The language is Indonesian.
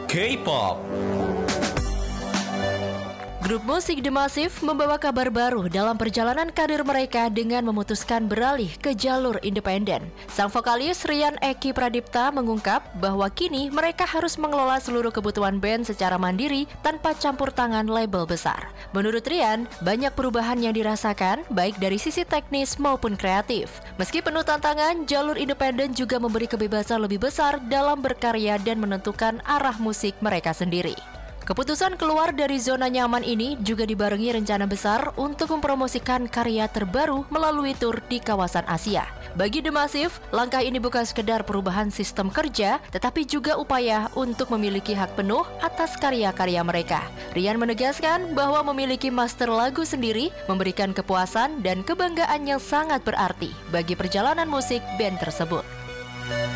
K-pop. Grup musik The Massive membawa kabar baru dalam perjalanan karir mereka dengan memutuskan beralih ke jalur independen. Sang vokalis Rian Eki Pradipta mengungkap bahwa kini mereka harus mengelola seluruh kebutuhan band secara mandiri tanpa campur tangan label besar. Menurut Rian, banyak perubahan yang dirasakan baik dari sisi teknis maupun kreatif. Meski penuh tantangan, jalur independen juga memberi kebebasan lebih besar dalam berkarya dan menentukan arah musik mereka sendiri. Keputusan keluar dari zona nyaman ini juga dibarengi rencana besar untuk mempromosikan karya terbaru melalui tur di kawasan Asia. Bagi The Massive, langkah ini bukan sekedar perubahan sistem kerja, tetapi juga upaya untuk memiliki hak penuh atas karya-karya mereka. Rian menegaskan bahwa memiliki master lagu sendiri memberikan kepuasan dan kebanggaan yang sangat berarti bagi perjalanan musik band tersebut.